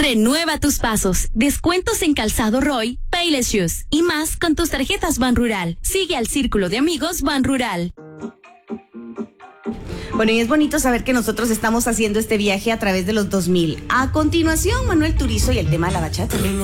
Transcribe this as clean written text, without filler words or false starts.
Renueva tus pasos. Descuentos en Calzado Roy, Payless Shoes y más con tus tarjetas Banrural. Sigue al Círculo de Amigos Banrural. Bueno, y es bonito saber que nosotros estamos haciendo este viaje a través de los 2000. A continuación, Manuel Turizo y el tema de la bachata.